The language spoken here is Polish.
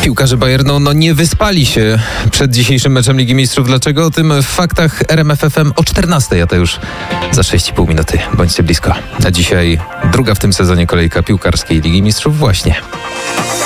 Piłkarze Bayernu nie wyspali się przed dzisiejszym meczem Ligi Mistrzów. Dlaczego? O tym w faktach RMF FM o 14:00, a to już za 6,5 minuty. Bądźcie blisko. A dzisiaj druga w tym sezonie kolejka piłkarskiej Ligi Mistrzów właśnie.